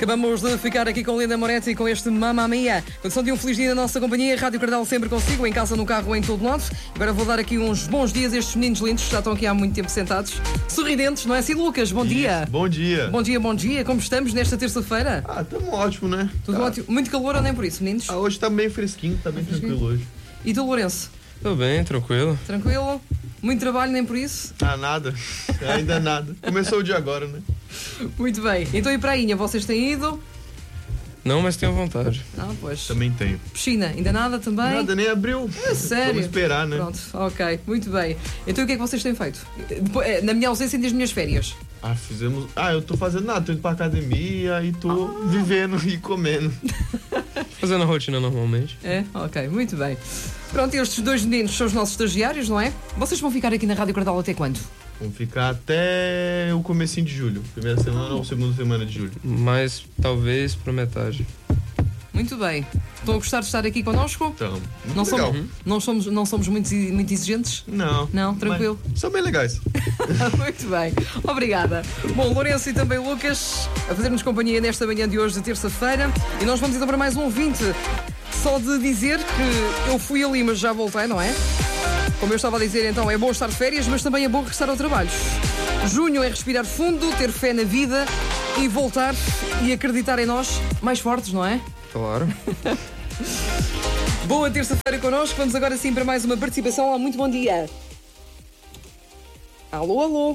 Acabamos de ficar aqui com Linda Moretti com este Mamma Mia. Condição de um feliz dia na nossa companhia. Rádio Cardal sempre consigo, em casa, no carro, em todo lado. Agora vou dar aqui uns bons dias a estes meninos lindos que já estão aqui há muito tempo sentados. Sorridentes, não é assim, Lucas? Bom dia. Bom dia. Bom dia, bom dia. Como estamos nesta terça-feira? Estamos ótimo, né? Tudo ótimo. Muito calor ou nem por isso, meninos? Hoje tá bem fresquinho, tá bem tranquilo hoje. E do Lourenço? Tô bem, tranquilo. Tranquilo? Muito trabalho, nem por isso? Nada. Ainda nada. Começou o dia agora, né? Muito bem. Então e prainha, vocês têm ido? Não, mas tenho vontade. Pois. Também tenho. Piscina, ainda nada também? Nada, nem abriu. É sério? Vamos esperar, né? Pronto, ok, muito bem. Então o que é que vocês têm feito? Na minha ausência e nas minhas férias? Fizemos... eu tô fazendo nada. Tô indo pra academia e tô vivendo e comendo. Fazendo a rotina normalmente. É? Ok, muito bem. Pronto, e estes dois meninos são os nossos estagiários, não é? Vocês vão ficar aqui na Rádio Cardal até quando? Vamos ficar até o comecinho de julho. Primeira semana ou segunda semana de julho. Mas talvez pra metade. Muito bem. Estão a gostar de estar aqui connosco? Então, Não legal. Não somos muito exigentes? Não. Não, tranquilo. São bem legais. Muito bem, obrigada. Bom, Lourenço e também Lucas a fazer-nos companhia nesta manhã de hoje, de terça-feira. E nós vamos então para mais um ouvinte. Só de dizer que eu fui ali, mas já voltei, não é? Como eu estava a dizer, então, é bom estar de férias, mas também é bom regressar ao trabalho. Junho é respirar fundo, ter fé na vida e voltar e acreditar em nós mais fortes, não é? Claro. Boa terça-feira connosco. Vamos agora sim para mais uma participação. Olá, muito bom dia. Alô, alô.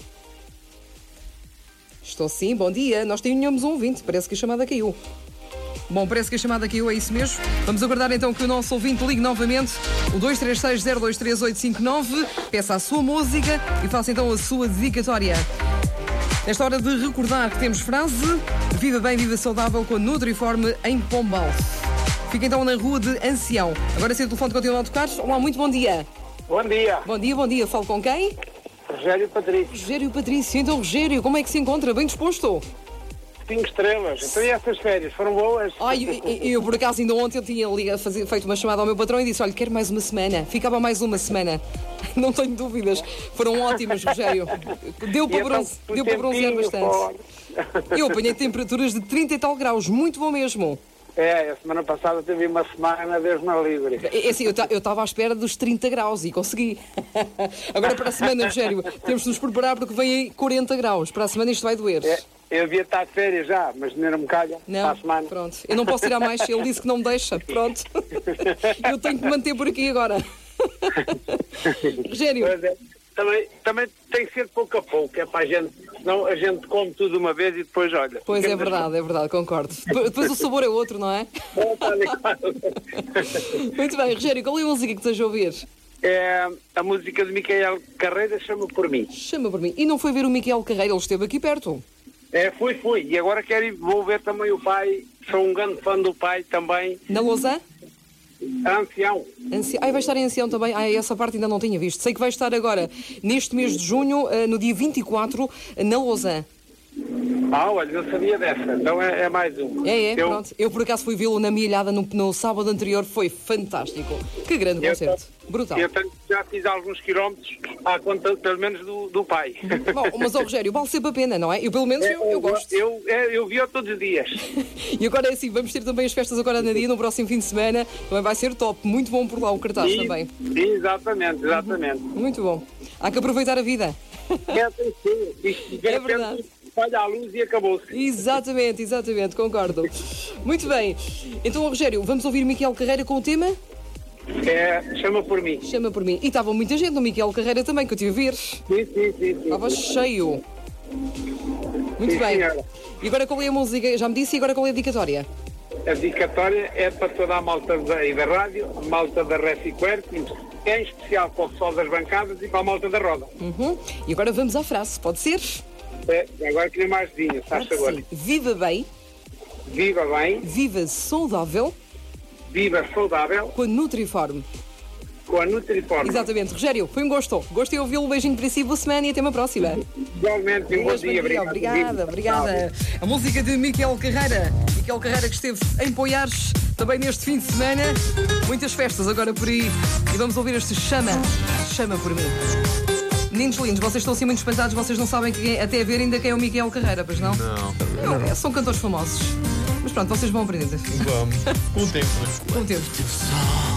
Estou sim, bom dia. Nós tínhamos um ouvinte, parece que a chamada caiu. Bom, parece que a chamada caiu, é isso mesmo. Vamos aguardar então que o nosso ouvinte ligue novamente. O 236-023-859. Peça a sua música e faça então a sua dedicatória. Nesta hora de recordar que temos frase: viva bem, viva saudável com a Nutriform em Pombal. Fica então na rua de Ancião. Agora sim o telefone continua a tocar. Olá, muito bom dia. Bom dia, Bom dia, bom dia. Falo com quem? Rogério Patrício, Rogério Patrício. Então, Rogério, como é que se encontra? Bem disposto? 5 estrelas. Então e essas férias, foram boas? Eu por acaso ainda ontem eu tinha feito uma chamada ao meu patrão e disse: olha, quero mais uma semana. Ficava mais uma semana. Não tenho dúvidas. Foram ótimas, Rogério. Deu para bronzear bastante. Eu apanhei temperaturas de 30 e tal graus. Muito bom mesmo. A semana passada teve uma semana, Deus me livre. É assim, eu estava à espera dos 30 graus e consegui. Agora para a semana, Rogério, temos de nos preparar porque vem aí 40 graus. Para a semana isto vai doer. Eu devia estar de férias já, mas não me calha. Não, para a semana. pronto. Eu não posso tirar mais. Ele disse que não me deixa. Pronto. Eu tenho que me manter por aqui agora. Rogério. Também tem que ser pouco a pouco, é para a gente, senão a gente come tudo de uma vez e depois olha. Pois é verdade, concordo. Depois o sabor é outro, não é? Muito bem, Rogério, qual é a música que estás a ouvir? É a música de Miquel Carreira, Chama por Mim. Chama por mim. E não foi ver o Miquel Carreira, ele esteve aqui perto. Fui. E agora vou ver também o pai, sou um grande fã do pai também. Na Lausanne? Ancião. Vai estar em Ancião também. Essa parte ainda não tinha visto. Sei que vai estar agora, neste mês de junho, no dia 24, na Lausanne. Olha, não sabia dessa. Então é mais um. Pronto. Eu por acaso fui vê-lo na milhada no sábado anterior. Foi fantástico. Que grande concerto. Brutal. Eu já fiz alguns quilómetros à conta, pelo menos, do pai. Bom, mas, Rogério, vale sempre a pena, não é? Eu, pelo menos, eu gosto. Eu vi-o todos os dias. E agora é assim, vamos ter também as festas agora na dia, no próximo fim de semana. Também vai ser top. Muito bom por lá o cartaz também. Exatamente. Muito bom. Há que aproveitar a vida. É verdade. Olha a luz e acabou-se. Exatamente, concordo. Muito bem. Então, Rogério, vamos ouvir Miquel Carreira com o tema? Chama por Mim. Chama por mim. E estava muita gente no Miquel Carreira também, que eu tive a ver. Sim. Estava cheio. Muito Sim, bem. senhora. E agora qual é a música? Já me disse, e agora qual é a dedicatória? A dedicatória é para toda a malta da rádio, a malta da Reciquer, em especial para o pessoal das bancadas e para a malta da roda. E agora vamos à frase, pode ser? Agora queria mais dinheiro, faz favor. Viva bem. Viva bem. Viva saudável. Viva saudável. Com a Nutriform. Com a Nutriform. Exatamente. Rogério, foi um gosto. Gostei de ouvi-lo. Beijinho para si, boa semana e até uma próxima. Igualmente, um bom dia. Obrigada. A música de Miquel Carreira. Miquel Carreira que esteve em Poiares também neste fim de semana. Muitas festas agora por aí. E vamos ouvir este Chama por Mim. Meninos lindos, vocês estão assim muito espantados, vocês não sabem até ver ainda quem é o Miguel Carreira, pois não? Não. São cantores famosos. Mas pronto, vocês vão aprender. Vamos. Com o tempo, né? Com o tempo.